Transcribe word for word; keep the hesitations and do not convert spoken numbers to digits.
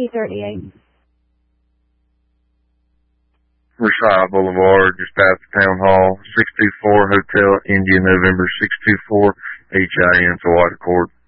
P thirty-eight. Versailles Boulevard, just past the town hall, six two four Hotel India, November six two four, H I N for White Accord.